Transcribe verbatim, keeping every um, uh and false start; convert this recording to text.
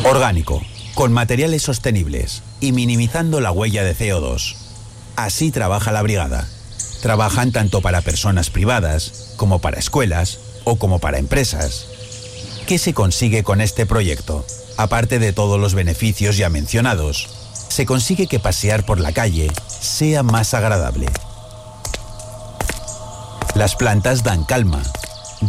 Orgánico, con materiales sostenibles y minimizando la huella de C O dos. Así trabaja la brigada. Trabajan tanto para personas privadas, como para escuelas o como para empresas. ¿Qué se consigue con este proyecto? Aparte de todos los beneficios ya mencionados, se consigue que pasear por la calle sea más agradable. Las plantas dan calma